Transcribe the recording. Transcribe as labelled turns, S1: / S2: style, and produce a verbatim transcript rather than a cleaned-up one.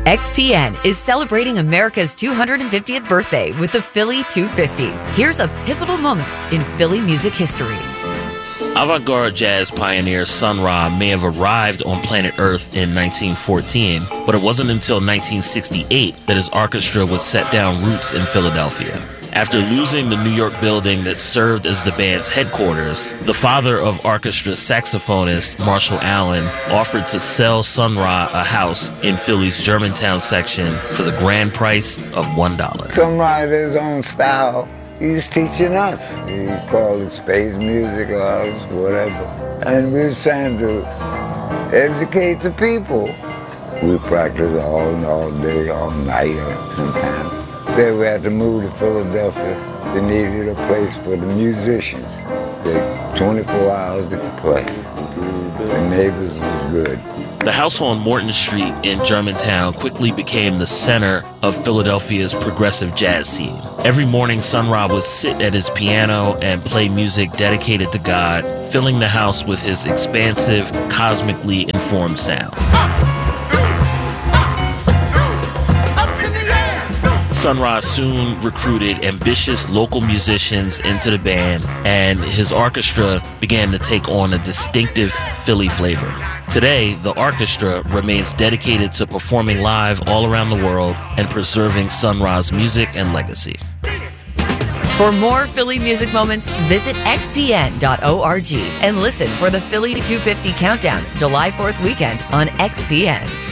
S1: X P N is celebrating America's two hundred fiftieth birthday with the Philly two fifty. Here's a pivotal moment in Philly music history.
S2: Avant-garde jazz pioneer Sun Ra may have arrived on planet Earth in nineteen fourteen, but it wasn't until nineteen sixty-eight that his orchestra would set down roots in Philadelphia. After losing the New York building that served as the band's headquarters, the father of orchestra saxophonist Marshall Allen offered to sell Sun Ra a house in Philly's Germantown section for the grand price of one dollar.
S3: Sun Ra had his own style. He's teaching us. He called it space music or whatever. And we was trying to educate the people. We practiced all, all day, all night sometimes. Said we had to move to Philadelphia. They needed a place for the musicians. They twenty-four hours they could play. The neighbors was good.
S2: The house on Morton Street in Germantown quickly became the center of Philadelphia's progressive jazz scene. Every morning, Sun Ra would sit at his piano and play music dedicated to God, filling the house with his expansive, cosmically informed sound. Sun Ra soon recruited ambitious local musicians into the band, and his orchestra began to take on a distinctive Philly flavor. Today, the orchestra remains dedicated to performing live all around the world and preserving Sun Ra's music and legacy.
S1: For more Philly music moments, visit x p n dot org and listen for the Philly two fifty Countdown July fourth weekend on X P N.